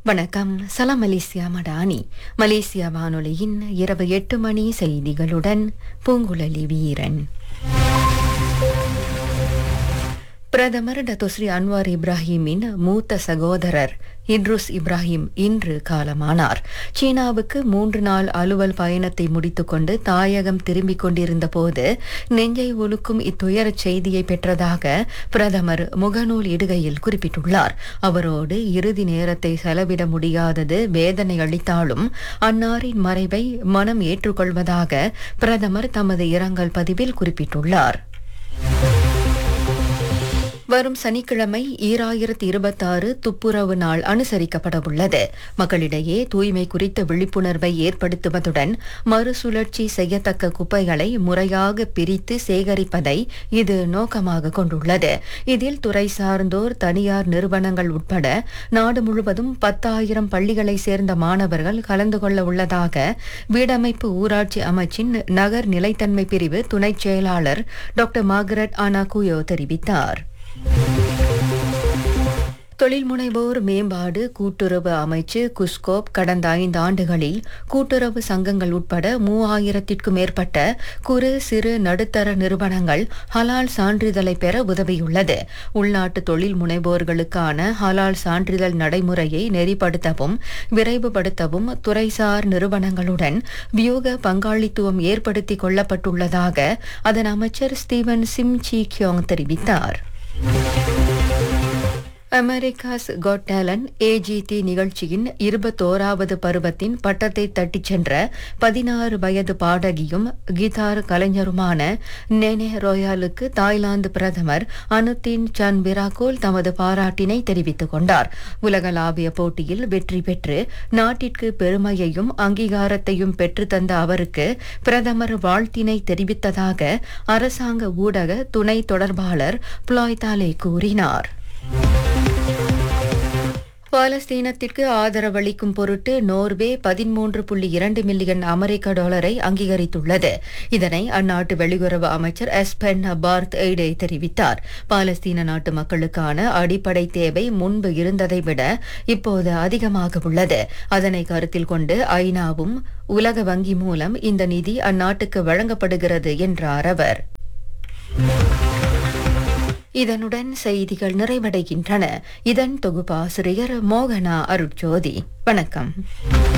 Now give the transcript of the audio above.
வணக்கம். சலாம் Malaysia Madani. Malaysia வானொலியின் இரவு 8 மணி செய்திகளுடன் பூங்குழலி வீரன். பிரதமர் டத்தோஸ்ரீ அன்வார் இப்ராஹிமின் மூத்த சகோதரர் இட்ருஸ் இப்ராஹிம் இன்று காலமானார். சீனாவுக்கு 3 நாள் அலுவல் பயணத்தை முடித்துக்கொண்டு தாயகம் திரும்பிக் கொண்டிருந்த போது நெஞ்சை ஒலுக்கும் இத்துயரச் செய்தியை பெற்றதாக பிரதமர் முகநூல் இடுகையில் குறிப்பிட்டுள்ளார். அவரோடு இறுதி நேரத்தை செலவிட முடியாதது வேதனை அளித்தாலும் அன்னாரின் மறைவை மனம் ஏற்றுக்கொள்வதாக பிரதமர் தமது இரங்கல் பதிவில் குறிப்பிட்டுள்ளார். வரும் சனிக்கிழமை 2026 துப்புரவு நாள் அனுசரிக்கப்படவுள்ளது. மக்களிடையே தூய்மை குறித்த விழிப்புணர்வை ஏற்படுத்துவதுடன் மறுசுழற்சி செய்யத்தக்க குப்பைகளை முறையாக பிரித்து சேகரிப்பதை இது நோக்கமாக கொண்டுள்ளது. இதில் துறை சார்ந்தோர், தனியார் நிறுவனங்கள் உட்பட நாடு முழுவதும் 10,000 பள்ளிகளை சேர்ந்த மாணவர்கள் கலந்து கொள்ள உள்ளதாக வீடமைப்பு ஊராட்சி அமைச்சின் நகர் நிலைத்தன்மை பிரிவு துணைச் செயலாளர் டாக்டர் மார்கரெட் ஆனாகுயோ தெரிவித்தார். தொழில் முனைவோர் மேம்பாடு கூட்டுறவு அமைச்சு குஸ்கோப் கடந்த 5 ஆண்டுகளில் கூட்டுறவு சங்கங்கள் உட்பட 3000க்கும் மேற்பட்ட குறு சிறு நடுத்தர நிறுவனங்கள் ஹலால் சான்றிதழை பெற உதவியுள்ளது. உள்நாட்டு தொழில் முனைவோர்களுக்கான ஹலால் சான்றிதழ் நடைமுறையை நெறிப்படுத்தவும் விரைவுபடுத்தவும் துறைசார் நிறுவனங்களுடன் வியூக பங்காளித்துவம் ஏற்படுத்திக் கொள்ளப்பட்டுள்ளதாக அதன் அமைச்சர் ஸ்டீவன் சிம் சீ கியோங் தெரிவித்தார். அமெரிக்காஸ் காட் டேலண்ட் AGT நிகழ்ச்சியின் 21வது பருவத்தின் பட்டத்தை தட்டிச் சென்ற 16 வயது பாடகியும் கிதார் கலைஞருமான நெனே ரோயாலுக்கு தாய்லாந்து பிரதமர் அனுதீன் சன் விராகோல் தமது பாராட்டினை தெரிவித்துக் கொண்டார். உலகளாவிய போட்டியில் வெற்றி பெற்று நாட்டிற்கு பெருமையையும் அங்கீகாரத்தையும் பெற்றுத்தந்த அவருக்கு பிரதமர் வாழ்த்தினை தெரிவித்ததாக அரசாங்க ஊடக துணை தொடர்பாளர் புளாய் தாலே கூறினார். பாலஸ்தீனத்திற்கு ஆதரவளிக்கும் பொருட்டு நோர்வே 13.2 மில்லியன் அமெரிக்க டாலரை அங்கீகரித்துள்ளது. இதனை அந்நாட்டு வெளியுறவு அமைச்சர் எஸ்பென் பார்த் எய்டே தெரிவித்தார். பாலஸ்தீன நாட்டு மக்களுக்கான அடிப்படை தேவை முன்பு இருந்ததை விட இப்போது அதிகமாக உள்ளது. அதனை கருத்தில் கொண்டு ஐநாவும் உலக வங்கி மூலம் இந்த நிதி அந்நாட்டுக்கு வழங்கப்படுகிறது என்றார் அவர். இதனுடன் செய்திகள் நிறைவடைகின்றன. இதன் தொகுப்பாசிரியர் மோகனா அருட்ஜோதி. வணக்கம்.